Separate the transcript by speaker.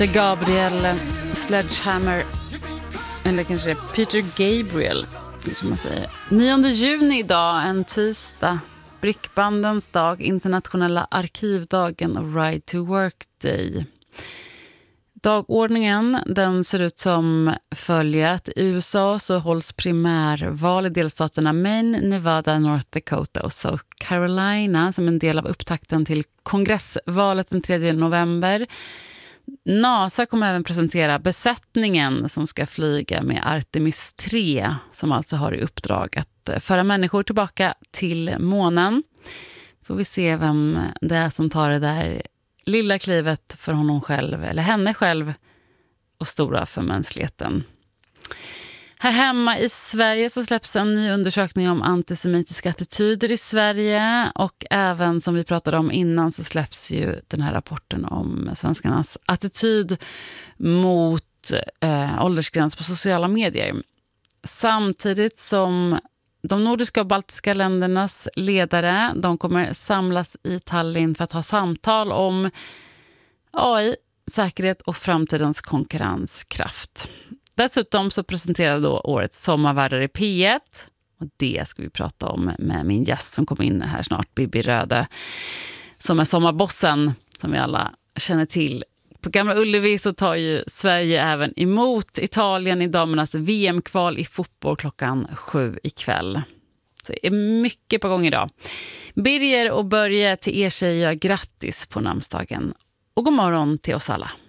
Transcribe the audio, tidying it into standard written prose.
Speaker 1: Gabriel Sledgehammer, eller kanske Peter Gabriel som man säger. 9 juni idag, en tisdag, Brickbandens dag, internationella arkivdagen och Ride to Work Day. Dagordningen, den ser ut som följer att i USA så hålls primärval i delstaterna Maine, Nevada, North Dakota och South Carolina som en del av upptakten till kongressvalet den 3 november. NASA kommer även presentera besättningen som ska flyga med Artemis 3 som alltså har i uppdrag att föra människor tillbaka till månen. Får vi se vem det är som tar det där lilla klivet för honom själv eller henne själv och stora för mänskligheten. Här hemma i Sverige så släpps en ny undersökning om antisemitiska attityder i Sverige och även som vi pratade om innan så släpps ju den här rapporten om svenskarnas attityd mot åldersgräns på sociala medier. Samtidigt som de nordiska och baltiska ländernas ledare, de kommer samlas i Tallinn för att ha samtal om AI, säkerhet och framtidens konkurrenskraft. Dessutom så presenterade då årets sommarvärdar i P1 och det ska vi prata om med min gäst som kommer in här snart, Bibi Röde, som är sommarbossen som vi alla känner till. På Gamla Ullevi så tar ju Sverige även emot Italien i damernas VM-kval i fotboll 7:00 ikväll. Så det är mycket på gång idag. Birger och Börje, till er säger jag grattis på namnsdagen och god morgon till oss alla.